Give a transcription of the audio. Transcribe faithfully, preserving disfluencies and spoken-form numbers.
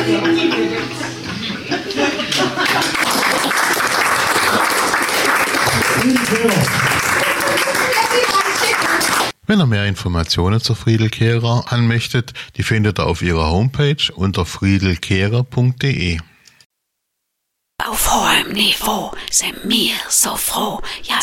Wenn ihr mehr Informationen zur Friedelkehrer anmöchtet, die findet ihr auf ihrer Homepage unter friedelkehrer punkt de. Auf hohem Niveau sind wir so froh, ja